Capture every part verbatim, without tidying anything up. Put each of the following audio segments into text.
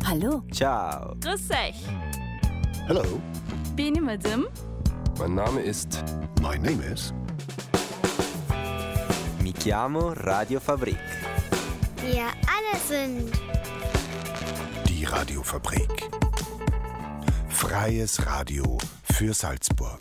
Hallo. Ciao. Grüß euch. Hello. Bin ich Madame? Mein Name ist... My name is... Mi chiamo Radio Fabrik. Wir alle sind... Die Radiofabrik. Freies Radio für Salzburg.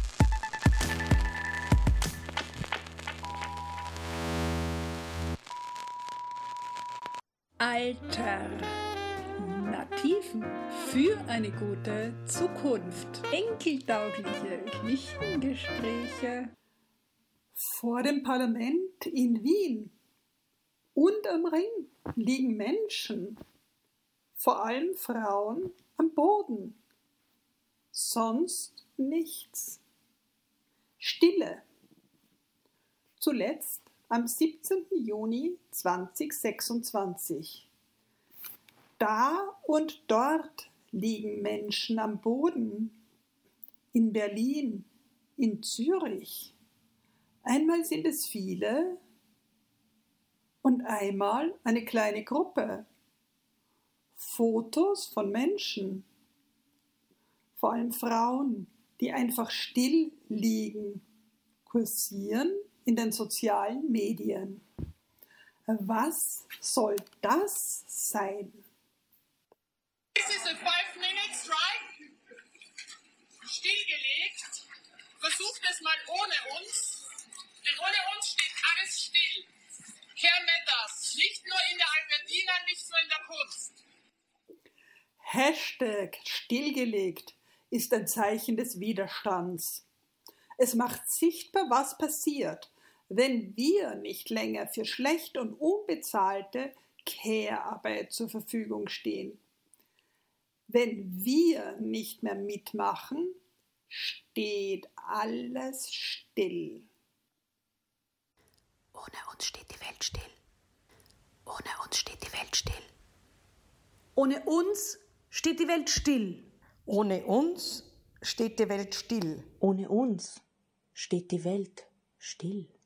Alter. Nativen für eine gute Zukunft. Enkeltaugliche Küchengespräche. Vor dem Parlament in Wien und am Ring liegen Menschen, vor allem Frauen, am Boden. Sonst nichts. Stille. Zuletzt am siebzehnten Juni zweitausendsechsundzwanzig. Da und dort liegen Menschen am Boden. In Berlin, in Zürich. Einmal sind es viele und einmal eine kleine Gruppe. Fotos von Menschen, vor allem Frauen, die einfach still liegen, kursieren in den sozialen Medien. Was soll das sein? This is a five-minute strike. Stillgelegt. Versucht es mal ohne uns. Denn ohne uns steht alles still. Kehr mit das. Nicht nur in der Albertina, nicht nur in der Kunst. Hashtag stillgelegt ist ein Zeichen des Widerstands. Es macht sichtbar, was passiert, wenn wir nicht länger für schlecht und unbezahlte Care-Arbeit zur Verfügung stehen. Wenn wir nicht mehr mitmachen, steht alles still. Ohne uns steht die Welt still. Ohne uns steht die Welt still. Ohne uns steht die Welt still. Ohne uns steht die Welt still. Ohne uns steht die Welt still.